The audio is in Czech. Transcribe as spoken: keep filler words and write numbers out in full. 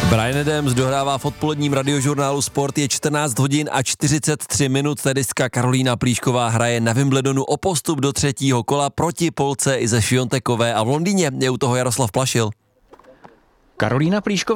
Bryan Adams dohrává v odpoledním radiožurnálu Sport, je čtrnáct hodin a čtyřicet tři minut. Teniska Karolína Plíšková hraje na Wimbledonu o postup do třetího kola proti Polce Ize Swiatekové a v Londýně je u toho Jaroslav Plašil. Karolína Plíšková